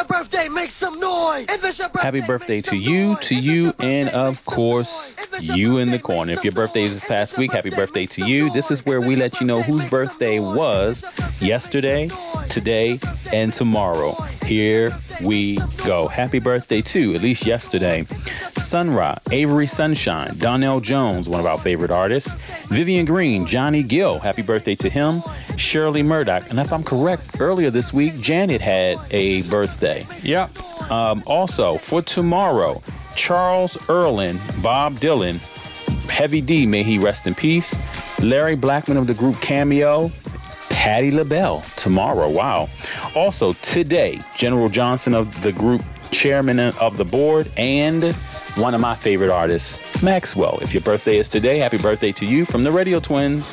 your birthday, make some noise. If it's your birthday, Happy birthday to you, and of course, you in the corner. If your birthday is this past week, happy birthday to you. This is where we let you know whose birthday was yesterday, today, and tomorrow. Here we go. Happy birthday to, at least yesterday, Sun Ra, Avery Sunshine, Donnell Jones, one of our favorite artists, Vivian Green, Johnny Gill, happy birthday to him, Shirley Murdoch, and if I'm correct, earlier this week, Janet had a birthday. Yep. Also, for tomorrow, Charles Erlin, Bob Dylan, Heavy D, may he rest in peace, Larry Blackman of the group Cameo, Patti LaBelle tomorrow. Wow. Also, today, General Johnson of the group, chairman of the board, and one of my favorite artists, Maxwell. If your birthday is today, happy birthday to you from the Radio Twins.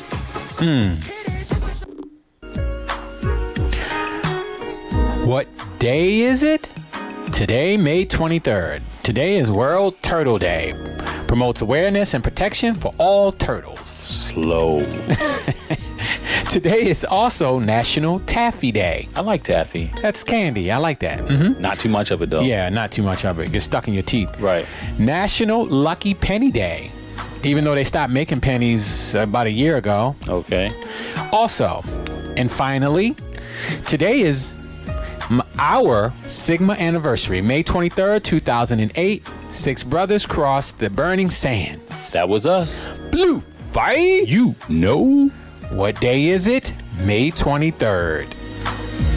What day is it? Today, May 23rd. Today is World Turtle Day. Promotes awareness and protection for all turtles. Slow. Today is also National Taffy Day. I like taffy. That's candy. I like that. Mm-hmm. Not too much of it, though. Yeah, not too much of it. Gets stuck in your teeth. Right. National Lucky Penny Day. Even though they stopped making pennies about a year ago. Okay. Also, and finally, today is our Sigma anniversary. May 23rd, 2008. 6 brothers crossed the burning sands. That was us. Blue fight. You know. What day is it? May 23rd.